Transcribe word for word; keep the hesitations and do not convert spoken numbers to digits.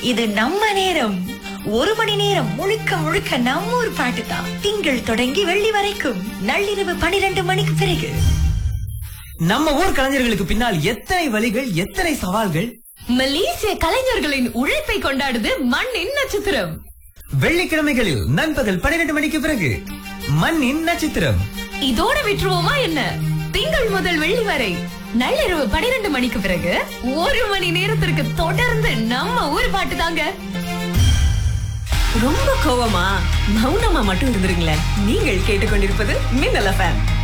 இது நம்ம நேரம். ஒரு மணி நேரம் முழுக்க முழுக்க நம்ம ஊர் பாட்டு தான். திங்கள் தொடங்கி வெள்ளி வரைக்கும் நள்ளிரவு பனிரெண்டு மணிக்கு பிறகு. நம்ம ஊர் கலைஞர்களுக்கு பின்னால் எத்தனை வழிகள், எத்தனை சவால்கள். மலேசிய கலைஞர்களின் உழைப்பை கொண்டாடுது மண்ணின் நட்சத்திரம். வெள்ளிக்கிழமைகளில் நண்பகல் பன்னிரண்டு மணிக்கு பிறகு மண்ணின் நட்சத்திரம். இதோட விட்டுருவோமா என்ன? திங்கள் முதல் வெள்ளி வரை நள்ளிரவு பனிரெண்டு மணிக்கு பிறகு ஒரு மணி நேரத்திற்கு தொடர்ந்து நம்ம ஊர் பாட்டு தாங்க. ரொம்ப கோவமா மௌனமா மட்டும் இருந்துருங்களேன். நீங்கள் கேட்டுக்கொண்டிருப்பது மின்னல் எஃப்எம்.